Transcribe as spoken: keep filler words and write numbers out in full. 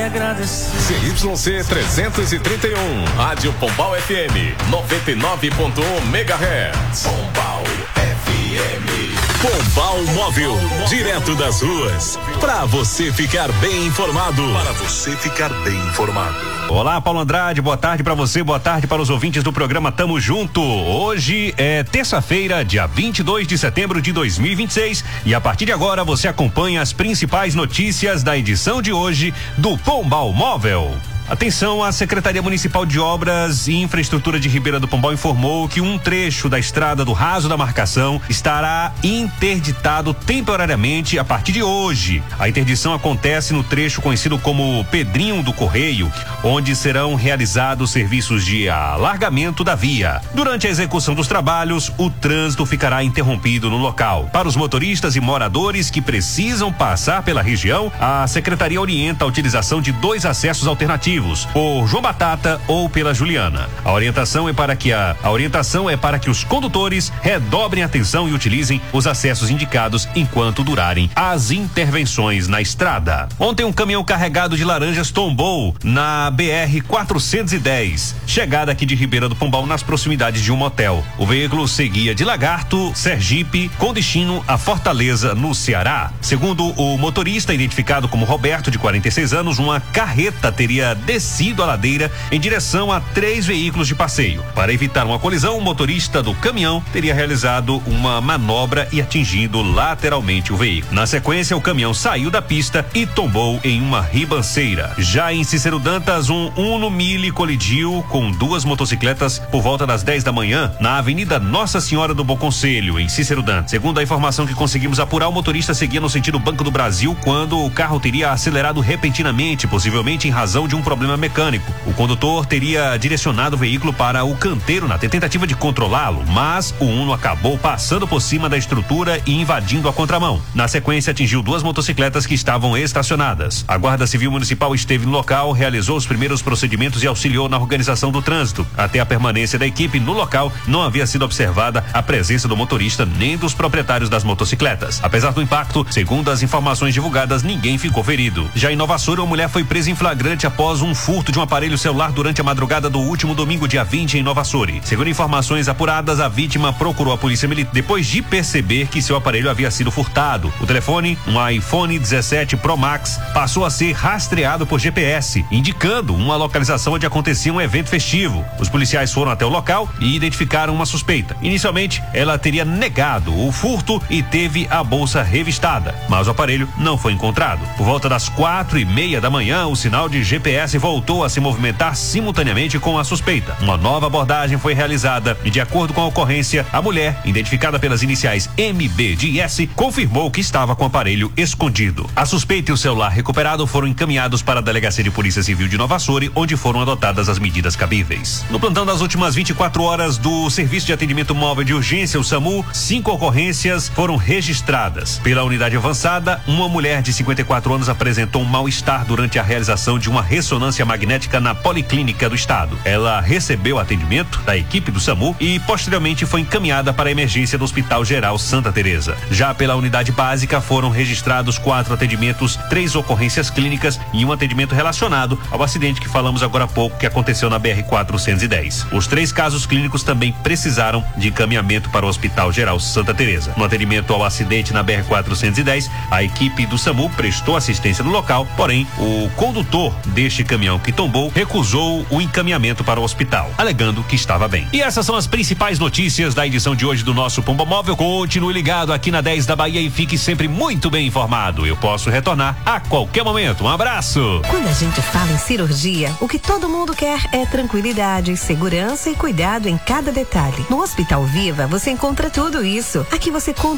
vai agradecer. C Y C trezentos e trinta e um, Rádio Pombal F M, noventa e nove ponto um megahertz. Pombal F M. Pombal Móvel, direto das ruas, para você ficar bem informado. Para você ficar bem informado. Olá, Paulo Andrade, boa tarde para você, boa tarde para os ouvintes do programa Tamo Junto. Hoje é terça-feira, dia vinte e dois de setembro de dois mil e vinte e seis, e a partir de agora você acompanha as principais notícias da edição de hoje do Pombal Móvel. Atenção, a Secretaria Municipal de Obras e Infraestrutura de Ribeira do Pombal informou que um trecho da estrada do Raso da Marcação estará interditado temporariamente a partir de hoje. A interdição acontece no trecho conhecido como Pedrinho do Correio, onde serão realizados serviços de alargamento da via. Durante a execução dos trabalhos, o trânsito ficará interrompido no local. Para os motoristas e moradores que precisam passar pela região, a Secretaria orienta a utilização de dois acessos alternativos, por João Batata ou pela Juliana. A orientação é para que a, a orientação é para que os condutores redobrem atenção e utilizem os acessos indicados enquanto durarem as intervenções na estrada. Ontem um caminhão carregado de laranjas tombou na B R quatrocentos e dez, chegada aqui de Ribeira do Pombal, nas proximidades de um motel. O veículo seguia de Lagarto, Sergipe, com destino a Fortaleza, no Ceará. Segundo o motorista, identificado como Roberto, de quarenta e seis anos, uma carreta teria descido a ladeira em direção a três veículos de passeio. Para evitar uma colisão, o motorista do caminhão teria realizado uma manobra e atingido lateralmente o veículo. Na sequência, o caminhão saiu da pista e tombou em uma ribanceira. Já em Cícero Dantas, um Uno Mille colidiu com duas motocicletas por volta das dez da manhã na Avenida Nossa Senhora do Bom Conselho, em Cícero Dantas. Segundo a informação que conseguimos apurar, o motorista seguia no sentido Banco do Brasil quando o carro teria acelerado repentinamente, possivelmente em razão de um problema mecânico. O condutor teria direcionado o veículo para o canteiro na tentativa de controlá-lo, mas o Uno acabou passando por cima da estrutura e invadindo a contramão. Na sequência, atingiu duas motocicletas que estavam estacionadas. A Guarda Civil Municipal esteve no local, realizou os primeiros procedimentos e auxiliou na organização do trânsito. Até a permanência da equipe no local, não havia sido observada a presença do motorista nem dos proprietários das motocicletas. Apesar do impacto, segundo as informações divulgadas, ninguém ficou ferido. Já em Nova Açores, uma mulher foi presa em flagrante após um furto de um aparelho celular durante a madrugada do último domingo, dia vinte, em Nova Açores. Segundo informações apuradas, a vítima procurou a polícia militar depois de perceber que seu aparelho havia sido furtado. O telefone, um iPhone dezessete Pro Max, passou a ser rastreado por G P S, indicando uma localização onde acontecia um evento festivo. Os policiais foram até o local e identificaram uma suspeita. Inicialmente, ela teria negado o furto e teve a bolsa revistada, mas o aparelho não foi encontrado. Por volta das quatro e meia da manhã, o sinal de G P S voltou a se movimentar simultaneamente com a suspeita. Uma nova abordagem foi realizada e, de acordo com a ocorrência, a mulher, identificada pelas iniciais M B de S, confirmou que estava com o aparelho escondido. A suspeita e o celular recuperado foram encaminhados para a Delegacia de Polícia Civil de Nova Açores, onde foram adotadas as medidas cabíveis. No plantão das últimas vinte e quatro horas do Serviço de Atendimento Móvel de Urgência, o SAMU, cinco ocorrências foram registradas. Pela unidade avançada, uma mulher de cinquenta e quatro anos apresentou um mal-estar durante a realização de uma ressonância magnética na Policlínica do Estado. Ela recebeu atendimento da equipe do SAMU e posteriormente foi encaminhada para a emergência do Hospital Geral Santa Teresa. Já pela unidade básica, foram registrados quatro atendimentos, três ocorrências clínicas e um atendimento relacionado ao acidente que falamos agora há pouco, que aconteceu na B R quatrocentos e dez. Os três casos clínicos também precisaram de encaminhamento para o Hospital Geral Santa Teresa. No atendimento ao acidente na B R quatrocentos e dez, a equipe do SAMU prestou assistência no local, porém o condutor deste caminhão que tombou recusou o encaminhamento para o hospital, alegando que estava bem. E essas são as principais notícias da edição de hoje do nosso Pombo Móvel. Continue ligado aqui na dez da Bahia e fique sempre muito bem informado. Eu posso retornar a qualquer momento. Um abraço. Quando a gente fala em cirurgia, o que todo mundo quer é tranquilidade, segurança e cuidado em cada detalhe. No Hospital Viva, você encontra tudo isso. Aqui você conta